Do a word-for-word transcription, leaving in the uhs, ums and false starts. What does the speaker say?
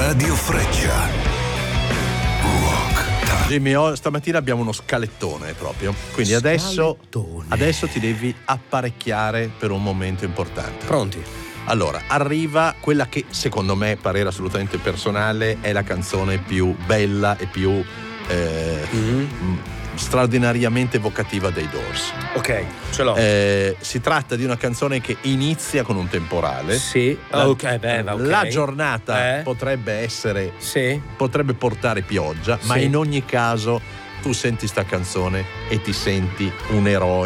Radio Freccia. Rock Time. Jimmy, oh, stamattina abbiamo uno scalettone proprio. Quindi adesso, adesso ti devi apparecchiare per un momento importante. Pronti? Allora, arriva quella che secondo me, parere assolutamente personale, è la canzone più bella e più eh, mm-hmm. straordinariamente evocativa dei Doors. Ok, ce l'ho. Eh, si tratta di una canzone che inizia con un temporale. Sì. La, ok, beh, okay. La giornata eh? potrebbe essere, sì. potrebbe portare pioggia, sì. ma in ogni caso tu senti sta canzone e ti senti un eroe.